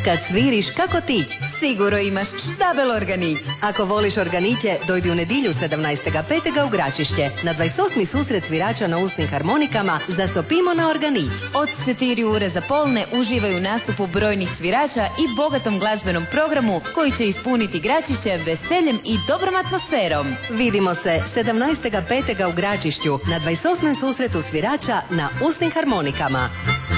Kad sviriš kako tić, sigurno imaš štabel organić. Ako voliš organiće, dojdi u nedilju 17.5. u Gračišće na 28. susret svirača na usnim harmonikama Zasopimo na organić. Od 4 ure za polne uživaju u nastupu brojnih svirača i bogatom glazbenom programu koji će ispuniti Gračišće veseljem i dobrom atmosferom. Vidimo se 17.5. u Gračišću na 28. susretu svirača na usnim harmonikama.